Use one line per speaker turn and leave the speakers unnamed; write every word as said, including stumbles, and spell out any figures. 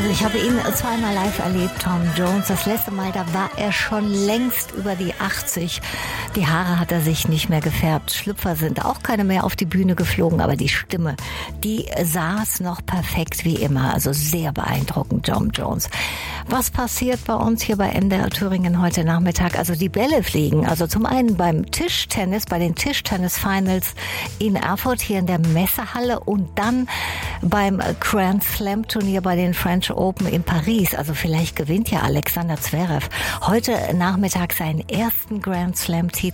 Also ich habe ihn zweimal live erlebt, Tom Jones. Das letzte Mal, da war er schon längst über die achtzig. Die Haare hat er sich nicht mehr gefärbt. Schlüpfer sind auch keine mehr auf die Bühne geflogen, aber die Stimme, die saß noch perfekt wie immer. Also sehr beeindruckend, Tom Jones. Was passiert bei uns hier bei M D R Thüringen heute Nachmittag? Also die Bälle fliegen. Also zum einen beim Tischtennis, bei den Tischtennis-Finals in Erfurt hier in der Messehalle und dann beim Grand Slam Turnier bei den French Open in Paris. Also vielleicht gewinnt ja Alexander Zverev heute Nachmittag seinen ersten Grand Slam Titel.